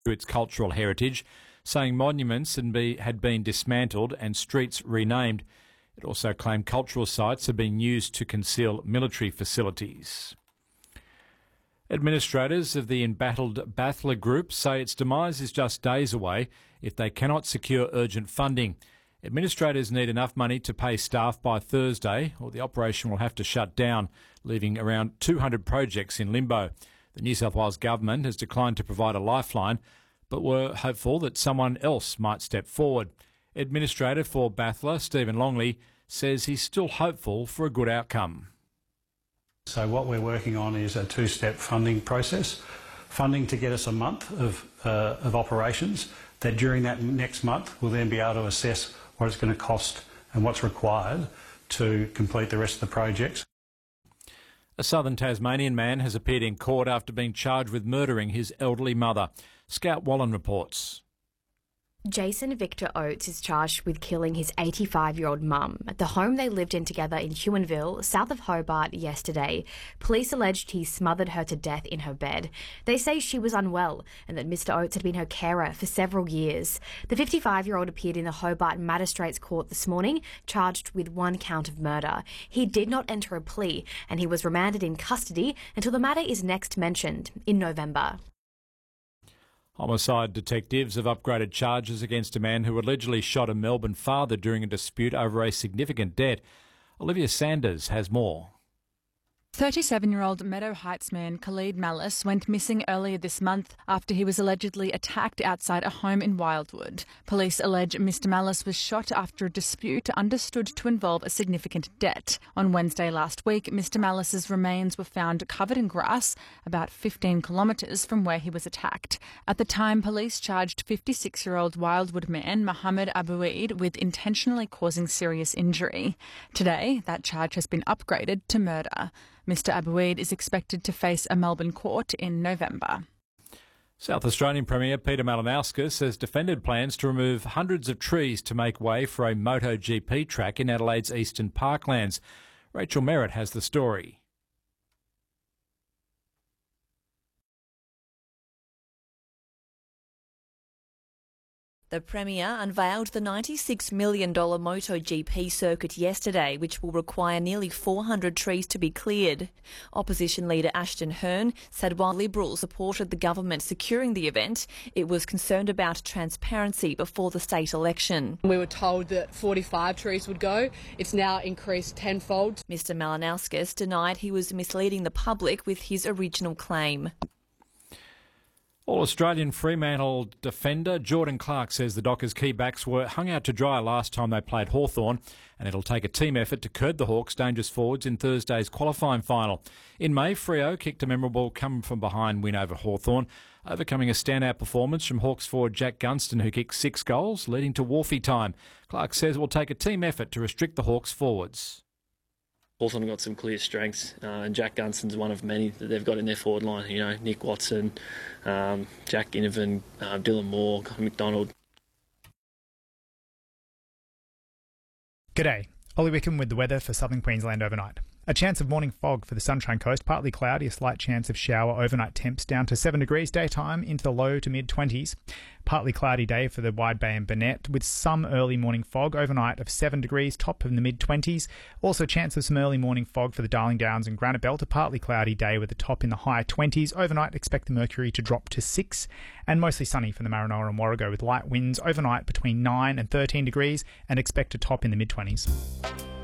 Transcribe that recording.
to its cultural heritage, saying monuments had been dismantled and streets renamed. It also claimed cultural sites had been used to conceal military facilities. Administrators of the embattled Bathla Group say its demise is just days away if they cannot secure urgent funding. Administrators need enough money to pay staff by Thursday, or the operation will have to shut down, leaving around 200 projects in limbo. The New South Wales government has declined to provide a lifeline, but were hopeful that someone else might step forward. Administrator for Bathla, Stephen Longley, says he's still hopeful for a good outcome. So what we're working on is a two-step funding process. Funding to get us a month of operations, that during that next month we'll then be able to assess what it's going to cost and what's required to complete the rest of the projects. A southern Tasmanian man has appeared in court after being charged with murdering his elderly mother. Scout Wallen reports. Jason Victor Oates is charged with killing his 85-year-old mum at the home they lived in together in Huonville, south of Hobart, yesterday. Police alleged he smothered her to death in her bed. They say she was unwell and that Mr Oates had been her carer for several years. The 55-year-old appeared in the Hobart Magistrates Court this morning, charged with 1 count of murder. He did not enter a plea and he was remanded in custody until the matter is next mentioned in November. Homicide detectives have upgraded charges against a man who allegedly shot a Melbourne father during a dispute over a significant debt. Olivia Sanders has more. 37-year-old Meadow Heights man Khalid Malice went missing earlier this month after he was allegedly attacked outside a home in Wildwood. Police allege Mr Malice was shot after a dispute understood to involve a significant debt. On Wednesday last week, Mr Malice's remains were found covered in grass about 15 kilometres from where he was attacked. At the time, police charged 56-year-old Wildwood man Mohammed Abouid with intentionally causing serious injury. Today, that charge has been upgraded to murder. Mr Abouid is expected to face a Melbourne court in November. South Australian Premier Peter Malinauskas has defended plans to remove hundreds of trees to make way for a MotoGP track in Adelaide's eastern parklands. Rachel Merritt has the story. The Premier unveiled the $96 million MotoGP circuit yesterday, which will require nearly 400 trees to be cleared. Opposition leader Ashton Hearn said while Liberals supported the government securing the event, it was concerned about transparency before the state election. We were told that 45 trees would go. It's now increased tenfold. Mr Malinauskas denied he was misleading the public with his original claim. All-Australian Fremantle defender Jordan Clark says the Dockers' key backs were hung out to dry last time they played Hawthorn, and it'll take a team effort to curb the Hawks' dangerous forwards in Thursday's qualifying final. In May, Freo kicked a memorable come-from-behind win over Hawthorn, overcoming a standout performance from Hawks forward Jack Gunston, who kicked 6 goals, leading to Wharfie time. Clark says it will take a team effort to restrict the Hawks' forwards. Hawthorn got some clear strengths, and Jack Gunston's one of many that they've got in their forward line. You know, Nick Watson, Jack Ginnivan, Dylan Moore, McDonald. G'day, Ollie Wickham with the weather for southern Queensland overnight. A chance of morning fog for the Sunshine Coast, partly cloudy, a slight chance of shower, overnight temps down to 7 degrees, daytime into the low to mid-20s. Partly cloudy day for the Wide Bay and Burnett, with some early morning fog, overnight of 7 degrees, top in the mid-20s. Also chance of some early morning fog for the Darling Downs and Granite Belt, a partly cloudy day with the top in the high 20s. Overnight expect the mercury to drop to 6, and mostly sunny for the Maranoa and Warrego with light winds overnight between 9 and 13 degrees, and expect a top in the mid-20s.